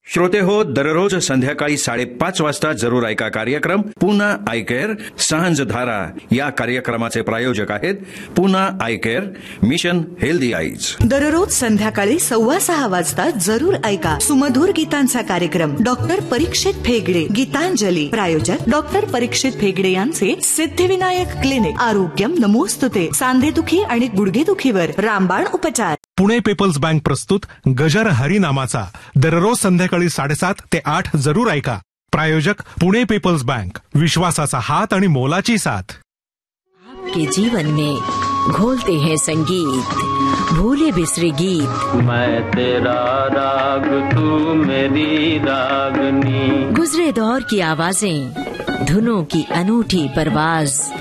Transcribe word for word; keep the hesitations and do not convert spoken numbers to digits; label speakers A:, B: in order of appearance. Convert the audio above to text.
A: श्रोते हो, दररोज संध्याकाळी साडेपाच वाजता जरूर ऐका कार्यक्रम पूना आय केअर सांझ धारा. या कार्यक्रमाचे प्रायोजक आहेत Poona I care, mission healthy eyes.
B: दररोज संध्याकाळी सव्वा सहा वाजता जरूर ऐका सुमधुर गीतांचा कार्यक्रम. डॉक्टर परीक्षित फेगडे गीतांजली. प्रायोजक डॉक्टर परीक्षित फेगडे यांचे सिद्धिविनायक क्लिनिक. आरोग्यम नमोस्तुते. सांधेदुखी आणि गुडघेदुखीवर रामबाण उपचार.
C: पुणे पीपल्स बँक प्रस्तुत गजर हरिनामाचा दररोज संध्याकाळी साडेसात ते आठ जरूर ऐका. प्रायोजक पुणे पीपल्स बँक, विश्वासाचा हात आणि मोलाची साथ.
D: आपके जीवन में घोलते हैं संगीत, भूले बिसरे गीत.
E: मैं तेरा राग तू मेरी रागनी.
D: गुजरे दौर की आवाजें, धुनों की अनूठी परवाज.